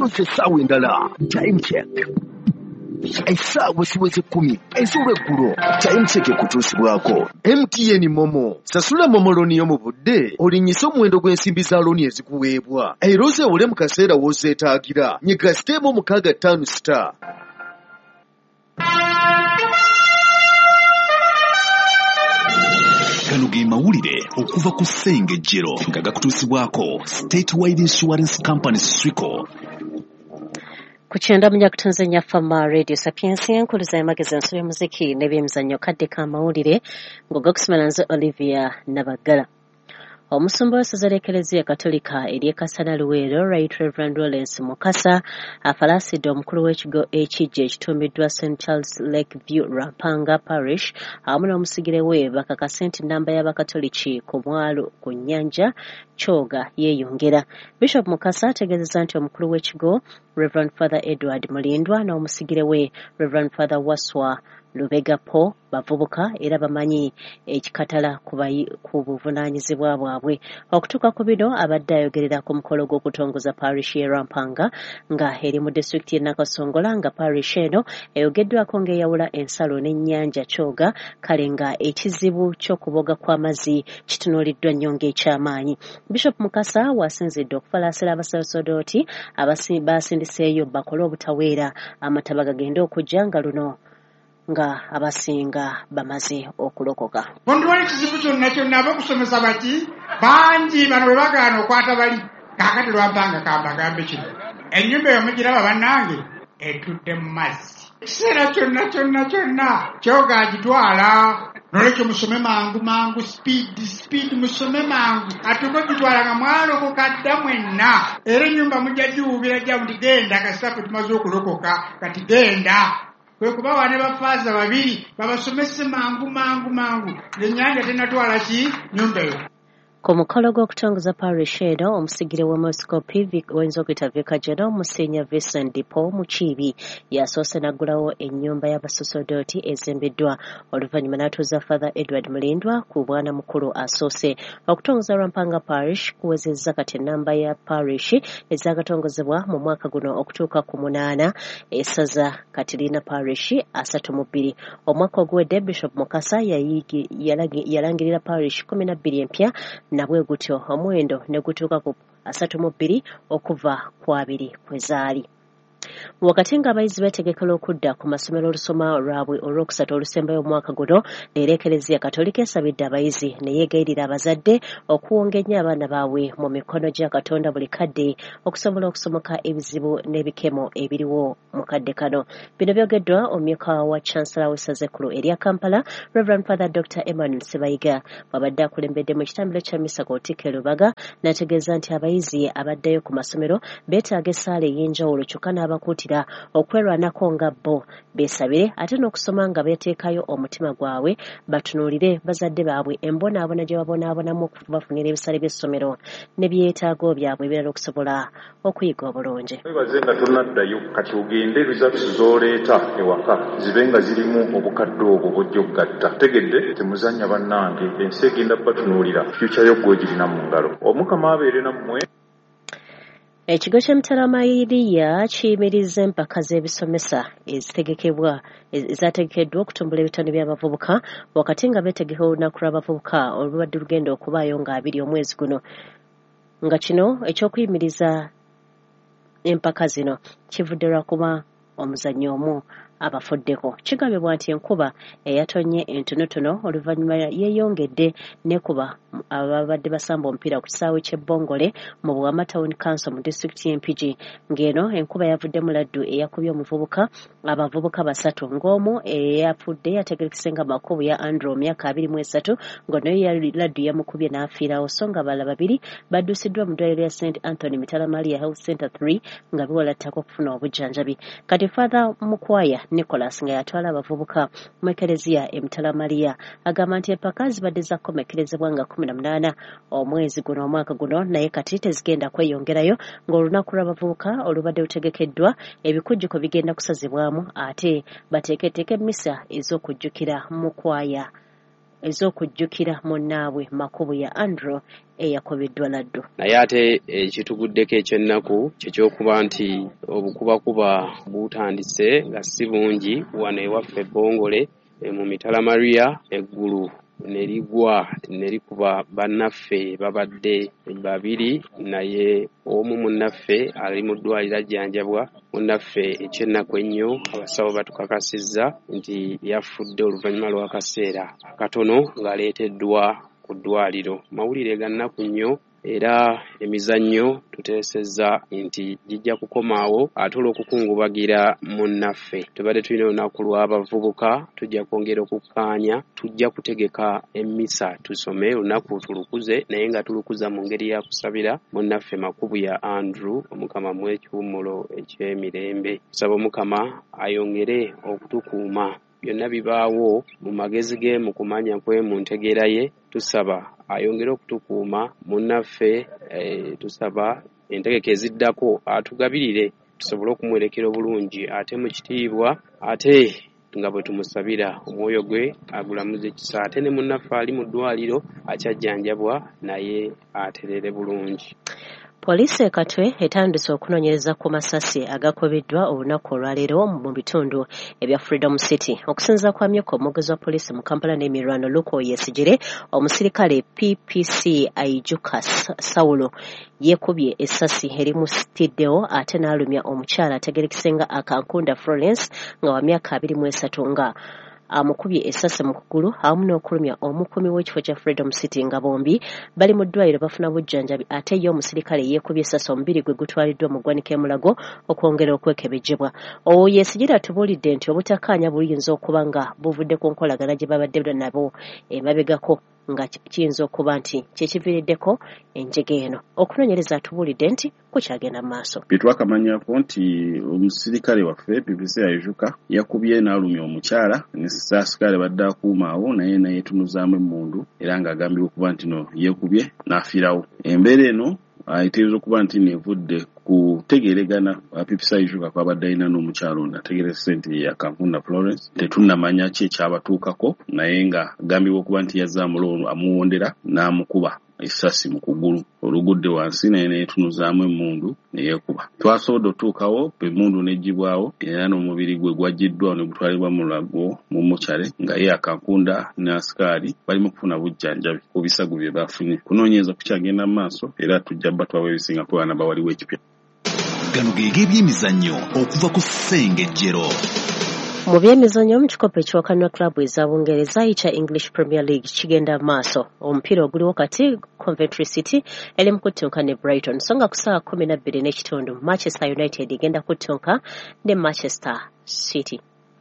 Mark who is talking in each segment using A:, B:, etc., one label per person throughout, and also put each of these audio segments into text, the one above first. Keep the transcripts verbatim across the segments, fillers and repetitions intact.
A: tusoze essaawa endala. Time check. Essaawa siweze kumi ez'olweggulo. Time check ekutuusibwako. M T N Momo. Sasula Momo looni yo mu budde olinyise omuwendo gw'ensimbi za looni ezikuweebwa. Era ozeewole mu kaseera w'ozeetaagira. Nyiga siteemu mukaaga ttaano star.
B: Gano ge mawulire okuva ku Ssengejjero nga gakutuusibwako State Wide Insurance Company Swico.
C: Kuchenda mnya kutanzania fama Radio Sapiensi nkuluza emagezi ensolo y'omuziki n'ebyemizannyo kadde ka mawulire ng'oga kusomera nze Olivia Nabagala. Omusumba w'essaza ly'Eklezia Katolika ery'e Kasana Luweero Right Reverend Lawrence Mukasa afalaasidde omukulu w'ekigo ekijja ekituumiddwa Saint Charles Lakeview Rampanga Parish awamu n'omusigire we bakakase nti nnamba y'Abakatoliki ku mwalo ku nnyanja Kyoga yeeyongera. Bishop Mukasa ategeezezza nti omukulu w'ekigo Reverend Father Edward Mulindwa n'omusigire we Reverend Father Waswa Lubega Po bavubuka era bamanyi ekikatala ku buvunaanyizibwa bwabwe. Okutuuka ku bino abadde ayogerera ku mukolo gw'okutongoza parish y'e Rampanga nga eri mu disitulikiti y'e Nakasongola nga parish eno eyogeddwako ng'eyawula ensalo n'ennyanja Kyoga kale nga ekizibu ky'okuboga kw'amazzi kitunuuliddwa nnyo ng'ekyamaanyi. Bishop Mukasa wasinzidde okufalaasira abasaseredooti basindiseeyo bakole obutaweera amataba gagenda okujja nga luno nga abasinga bamaze okulokoka.
D: Bondwali kizibu kyonna kyonna abakusomesa bati bangi bano bwe bagaana okwata bali kaakati Lwampanga kambagambe kino ennyumba eyo mugiraba bannange etudde mu mazzi ekiseera kyonna kyonna kyonna Kyoga agitwala nolwekyo musome mangu mangu speed speed musome mangu atuko gitwala nga mwalokoka dda mwenna era ennyumba mujja giwubira gya muti genda kasitafu tumaze okulokoka kati genda kwe kuba wane bafaaza babiri babasomese mangu mangu mangu ennyanja tenatwala ki nyumba eyo.
C: Ku mukolo gw'okutongoza parish eno omusigire w'omwepiskopi w'oyinza okuyita Vicar General Musinya Vincent Dipo Mukiibi yasoose n'aggulawo ennyumba y'abasaseredooti ezimbiddwa oluvannyuma n'atuuza Father Edward Mulindwa ku bwana mukulu asoose. Okutongoza Rampanga parish kuwezezza kati ennamba ya parish ezaagatongozebwa mu mwaka guno okutuuka ku munaana essaza kati lirina parish asatu mu bbiri. Omwaka oguwedde Bishop Mukasa yalangirira parish kumi na bbiri empya nabwe gutyo omuwendo ne gutuuka ku asatu mu bbiri okuva ku abiri kwe zaali. Wakati ng'abayizi beetegekera okudda ku masomero olusoma lwabwe olwokusatu olusembayo omwaka guno, leero Eklezia Katolika esabidde abayizi ne yeegayirira abazadde okuwonga ennyo abaana baabwe mu mikono gya Katonda buli kadde okusobola okusomoka ebizibu n'ebikemo ebiriwo mu kadde kano. Bino byogeddwa omumyuka wa Chancellor w'essaza ekkulu erya Kampala Reverend Father Doctor Emmanuel Sebayiga bw'abadde akulembedde mu kitambiro kya misa ku Lutikko Lubaga n'ategeeza nti abayizi abaddayo ku masomero beetaaga essaala ey'enjawulo kyokka n'abakuutira okwerwanako nga bo beesabire ate n'okusoma nga beeteekayo omutima gwabwe batunuulire bazadde baabwe embonaabona gye babonaabonamu okubafunira ebisale by'essomero ne byetaago byabwe ebirala okusobola okuyiga obulungi.
E: Webaze nga tonnaddayo kati ogende results z'oleeta ewaka zibe nga zirimu obukadde obwo bw'ojjoggatta. Tegedde temuzannya bannange ensi egenda batunuulira future yo gw'ogirina mu ngalo. Omukama abeere nammwe.
C: Ekigo ky'Emitalamaliya kiyimirizza empaka z'ebisomesa ezitegekebwa ezaategekeddwa okutumbula ebitone by'abavubuka wakati nga beetegeka olunaku lw'abavubuka olubadde lugenda okubaayo nga abiri omwezi guno. Nga kino eky'okuyimiriza empaka zino kivudde lwakuba omuzannyo omu abafuddeko. Kigambibwa nti enkuba eyatonye entonotono oluvannyuma yeeyongedde nekuba ababadde basamba omupiira ku kisaawe ky'Ebbongole mu Buwama Town Council mu disitulikiti y'Empigi. Ng'eno enkuba yavuddemu laddu eyakubye omuvubuka abavubuka basatu ng'omu eyafudde yategerekese nga makubu ya Andrew myaka abiri mu esatu ng'onayo laddu yamukubye n'afiirawo so nga bala babiri baddusiddwa mu ddwaliro lya Saint Anthony Mitalamaliya Health Center three nga biwalattako okufuna obujjanjabi. Kati Father Mukwaya Nicholas nga yatwala abavubuka mu Eklezia Emitalamaliya agamba nti empaka zibadde zakkomekerezebwa nga kumi na munaana omwezi guno omwaka guno naye kati tezigenda kweyongerayo ng'olunaku lw'abavubuka olubadde lutegekeddwa ebikujjuko bigenda kusazibwamu ate bateeketeeke emmisa ez'okujjukira Mukwaya ez'okujjukira munnaabwe Makubu ya Andrew eyakobeddwa laddu.
F: Naye ate ekituguddeko ekyennaku kyekyokuba nti obukubakuba butandise nga si bungi wano ewaffe Bongole mu Mitala Maria eggulu nerigwa nerikuba bannaffe babadde babiri naye omu munnaffe ali mu ddwaliro ajjanjabwa munnaffe ekyennaku ennyo abasawo batukakasizza nti yafudde oluvannyuma lw'akaseera akatono ng'aleeteddwa ku ddwaliro. Mawulire ga nnaku nnyo era emizannyo tuteesezza nti gijja kukomaawo ate olw'okukungubagira munnaffe. Tubadde tulina olunaku lw'abavubuka tujja kwongera okukkaanya tujja kutegeka emmisa tusome olunaku tulukuze naye nga tulukuza mu ngeri ya kusabira munnaffe Makubu ya Andrew Omukama mu ekiwummulo eky'emirembe. Tusaba Omukama ayongere okutukuuma byonna bibaawo mu magezi ge mu kumanya kwe mu ntegeera ye. Tusaba ayongere okutukuuma munnaffe e, tusaba entegeka eziddako atugabirire tusobole okumwerekera obulungi ate mu kitiibwa ate nga bwe tumusabira omwoyo gwe agulamuze ekisa ate ne munnaffe ali mu ddwaliro akyajjanjabwa naye aterere bulungi.
C: Poliisi e Katwe etandise okunoonyereza ku masasi agakobeddwa olunaku olwaleero mu bitundu ebya Freedom City. Okusinziira kwa myuka omwogezi wa poliisi mu Kampala n'emiriraano Luke Oyesigire, omusirikale P P C Aijuka Saulo yeekubye essasi erimusitiddewo ate n'alumya omukyala ategerekese nga Akankunda Florence nga wa myaka abiri mu esatu nga amukubye essasi mu kugulu awamu n'okulumya omukuumi w'ekifo kya Freedom City nga bombi bali mu ddwaliro bafuna bujjanjabi ate ye omusirikale yeekubye essasi omubiri gwe gutwaliddwa mu ggwanika e Mulago okwongera okwekebejjebwa. Oyesigire atubuulidde nti obutakkaanya buyinza okuba nga buvudde ku nkolagana gye babadde nabo emabegako nga kiyinza okuba nti kyekiviiriddeko enjega eno. Okunoonyereza atubuulidde nti kukyagenda mu maaso.
G: Bitwakamanyako nti omusirikale waffe P P C Aijuka yakubye n'alumya omukyala n'asirikale badde akuumaawo naye naye tunuzaamu emmundu era ng'agambibwa okuba nti no yeekubye n'afiirawo. Embeera eno ayitegereza okuba nti nevudde kutegeregana P P C Aijuka kwabadde alina n'omukyalo ono ategerese nti Akankunda Florence. Tetunnamanya ki ekyabatuukako naye nga agambibwa okuba nti yazze amulono amuwondera n'amukuba essasi mu kugulu olugudde wansi naye naye tunuzaamu emmundu neyeekuba. Twasobodde otuukawo emmundu n'eggyibwawo era n'omubiri gwe gwaggiddwa ne gutwalibwa mu Mulago mu mukyale nga ye Akankunda ne asikaali bali mu kufuna bujjanjabi ku bisago bye bafunye. Kunoonyereza kukyagenda mu maaso era tujja batwawo ebisinga kubana bawaliwo ekipya.
B: Gano geege ebyemizannyo okuva ku Ssengejjero.
C: Mu byemizannyo mu kikopo ekyokanwa klabu eza Bungereza ekya English Premier League kigenda maaso. Omupiira oguli wakati Coventry City eri mu kuttunka ne Brighton so nga ku ssaawa kumi na bbiri n'ekitundu Manchester United egenda kuttunka ne Manchester City.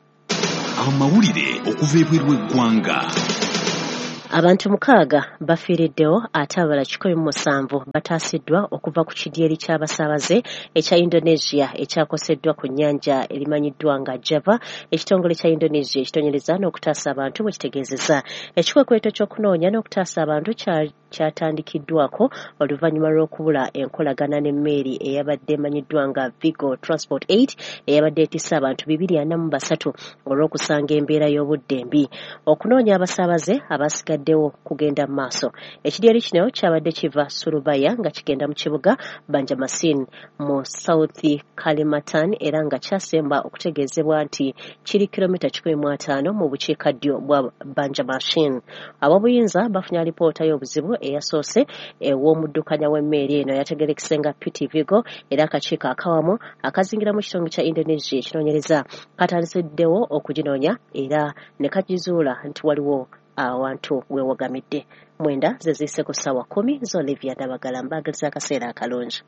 B: Amawulire okuva ebweru w'eggwanga.
C: Abantu mukaaga bafiiriddewo ate abalala kikumi mu musanvu bataasiddwa okuva ku kidyeri ky'abasaabaze ekya Indonesia ekyakoseddwa ku nnyanja erimanyiddwa nga Java. Ekitongole kya Indonesia ekitonyereza n'okutaasa abantu bwe kitegeezezza ekikwekweto ky'okunoonya n'okutaasa abantu kyatandikiddwako oluvannyuma lw'okubula enkolagana n'emmeeri eyabadde emanyiddwa nga Vigo Transport eight eyabadde etisse abantu bibiri ana mu basatu olw'okusanga embeera y'obudde mbi. Okunoonya abasaabaze abasigadde ddewo kugenda maaso. Ekidyeri kino kyabadde kiva Surubaya nga kigenda mu kibuga Banjarmasin mu South Kalimantan era nga kyasemba okutegeezebwa nti kiri kilomita kikumi mu ataano mu bukiikaddyo bwa Banjarmasin. Ab'obuyinza bafunye alipoota y'obuzibu eyasoose ew'omuddukanya w'emmeeri eno yategerekese nga P T Vigo era akakiiko akawamu akazingira mu kitongole kya Indonesia ekinoonyereza katandisiddewo okuginoonya era ne kagizuula nti waliwo awantu wewagamidde. Mwenda ze zisse ku ssaawa kumi z'Olivia Dabagala mbaagaliza akaseera akalungi.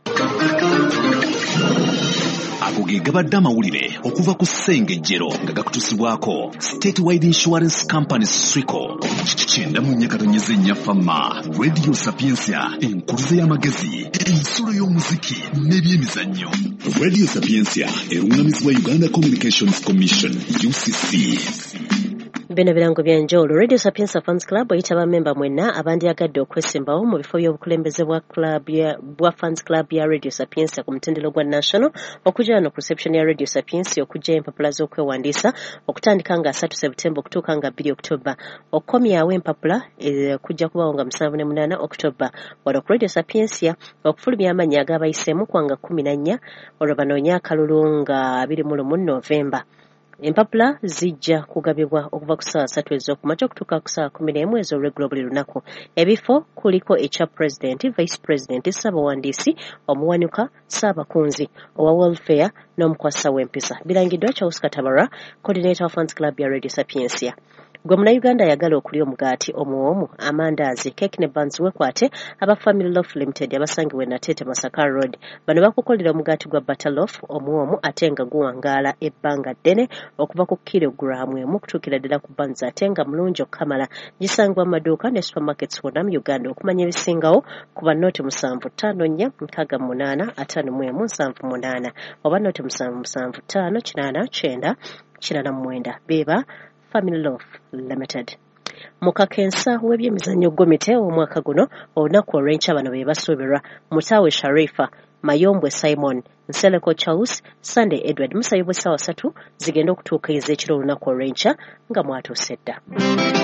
B: Ago ge gabadde amawulire okuva ku Ssengejjero nga gakutusibwako State Wide Insurance Company Swico. Kyenda mu nnyakatonyeze ennyafama Radio Sapiensia enkuluze y'amagezi ensulo y'omuziki n'ebyemizannyo. Radio Sapiensia erungamizibwa Uganda Communications Commission U C C.
C: Bino birango byanjawulo. Radio Sapienza Fans Club oyita bamemba mwenna abandyagadde okwesimbawo mu bifo by'obukulembeze bwa club ya bwa Fans Club ya Radio Sapienza ku mutendero gwa National okujja wano ku reception ya Radio Sapienza okujja empapula z'okwewandiisa okutandika nga asatu September okutuuka nga bbiri October okukomyawo empapula e, kujja kubawo nga musanvu ne munaana October wano ku Radio Sapienza okufulumya amannya ag'abayiseemu kwanga kkumi na nnya olwo banoonya akalulu nga abiri mu lumu November. Empapula zijja kugabibwa okuva ku ssaawa ssatu ez'okumakya okutuuka ku ssaawa kkumi n'emu ez'olweggulo buli lunaku. Ebifo kuliko ekya President, Vice President, Ssaabawandiisi, Omuwanuka, Ssaabakunzi, owa Welfare n'omukwasa w'empisa. Birangiddwa Charles Katabara, Coordinator of Fans Club ya Radio Sapienza. Gwe Munnayuganda ayagala okulya omugaati omuwoomu, amandaazi, cake ne buns wekwate aba Family Loaf Limited abasangibwa e Nateete Masaka Road. Bano bakukolera omugaati gwa butter loaf omuwoomu ate nga guwangaala ebbanga ddene okuva ku kilogulaamu emu okutuukira ddala ku buns ate nga mulungi okukamala. Gisangibwa mu maduuka ne supermarkets wonna mu Uganda. Okumanya ebisingawo kuba nooti musanvu ttaano nnya nkaaga munaana ataano mu emu nsanvu munaana oba nooti musanvu musanvu ttaano kinaana kyenda kinaana mu mwenda. Beeba Family Loaf Limited. Mukakensa w'ebyemizannyo gomite omwaka guno olunaku olw'enkya bano be basuubirwa Mutawe Sharifa, Mayombwe Simon, Nseleko Charles, Sunday Edward. Musayibwa essaawa ssatu zigenda okutuukiriza ekiro olunaku olw'enkya nga mwatuuse dda.